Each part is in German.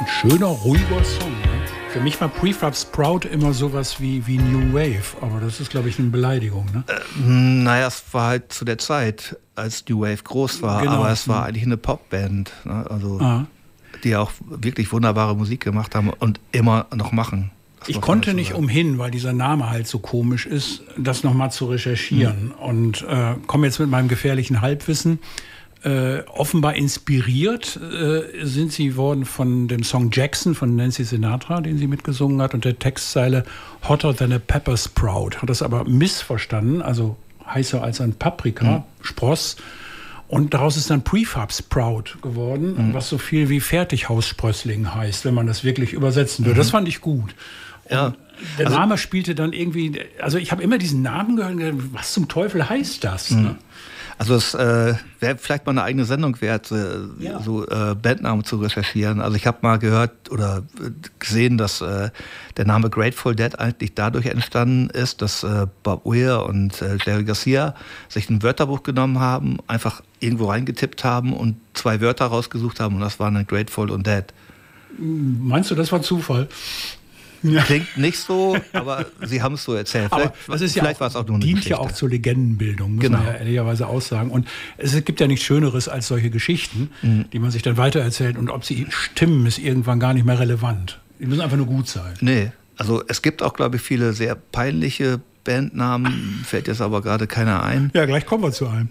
Ein schöner, ruhiger Song. Ne? Für mich war Prefab Sprout immer sowas wie New Wave, aber das ist, glaube ich, eine Beleidigung. Ne? Naja, es war halt zu der Zeit, als New Wave groß war, Genau. aber es war eigentlich eine Popband, ne? Also die auch wirklich wunderbare Musik gemacht haben und immer noch machen. Ich konnte nicht umhin, weil dieser Name halt so komisch ist, das nochmal zu recherchieren und komme jetzt mit meinem gefährlichen Halbwissen. Offenbar inspiriert sind sie worden von dem Song Jackson von Nancy Sinatra, den sie mitgesungen hat, und der Textzeile Hotter than a Pepper Sprout. Hat das aber missverstanden, also heißer als ein Paprika, Spross. Und daraus ist dann Prefab Sprout geworden, was so viel wie Fertighaussprössling heißt, wenn man das wirklich übersetzen würde. Das fand ich gut. Und der Name spielte dann irgendwie, also ich habe immer diesen Namen gehört, was zum Teufel heißt das? Ne? Also es wäre vielleicht mal eine eigene Sendung wert, so Bandnamen zu recherchieren. Also ich habe mal gehört oder gesehen, dass der Name Grateful Dead eigentlich dadurch entstanden ist, dass Bob Weir und Jerry Garcia sich ein Wörterbuch genommen haben, einfach irgendwo reingetippt haben und 2 Wörter rausgesucht haben und das waren dann Grateful und Dead. Meinst du, das war Zufall? Klingt nicht so, aber sie haben es so erzählt. Aber das ist vielleicht war es auch nur eine dient Geschichte. Ja auch zur Legendenbildung, muss man ja ehrlicherweise auch sagen. Und es gibt ja nichts Schöneres als solche Geschichten, die man sich dann weitererzählt. Und ob sie stimmen, ist irgendwann gar nicht mehr relevant. Die müssen einfach nur gut sein. Nee, also es gibt auch, glaube ich, viele sehr peinliche Bandnamen. Fällt jetzt aber gerade keiner ein. Ja, gleich kommen wir zu einem.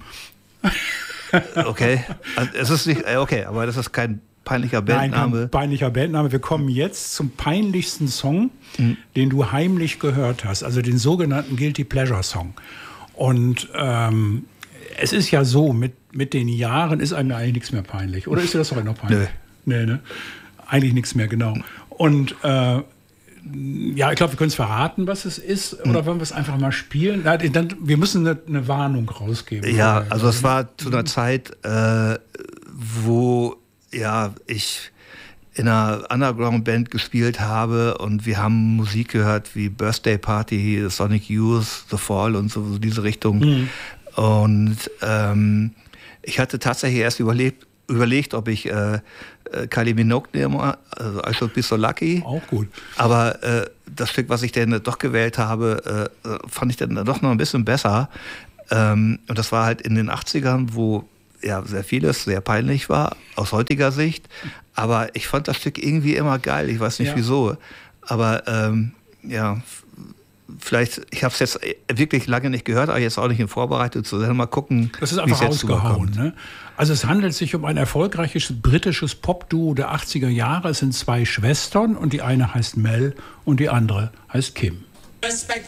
Okay, also es ist nicht, okay, aber das ist kein peinlicher Bandname. Nein, kein peinlicher Bandname. Wir kommen jetzt zum peinlichsten Song, den du heimlich gehört hast, also den sogenannten Guilty Pleasure Song. Und es ist ja so, mit den Jahren ist einem ja eigentlich nichts mehr peinlich. Oder ist dir das heute noch peinlich? Nee, ne? Eigentlich nichts mehr, genau. Und ja, ich glaube, wir können es verraten, was es ist. Oder wollen wir es einfach mal spielen? Wir müssen eine Warnung rausgeben. Ja, also es war zu einer Zeit, wo ich in einer Underground-Band gespielt habe und wir haben Musik gehört wie Birthday Party, Sonic Youth, The Fall und so diese Richtung. Und ich hatte tatsächlich erst überlegt, ob ich Kylie Minogue nehme, also I Should Be So Lucky. Auch gut. Aber das Stück, was ich dann doch gewählt habe, fand ich dann doch noch ein bisschen besser. Und das war halt in den 80ern, wo sehr vieles sehr peinlich war, aus heutiger Sicht. Aber ich fand das Stück irgendwie immer geil. Ich weiß nicht wieso. Aber vielleicht, ich habe es jetzt wirklich lange nicht gehört, aber jetzt auch nicht in Vorbereitung zu sein. Mal gucken, das ist einfach rausgehauen. Ne? Also es handelt sich um ein erfolgreiches britisches Popduo der 80er Jahre. Es sind 2 Schwestern und die eine heißt Mel und die andere heißt Kim. Respect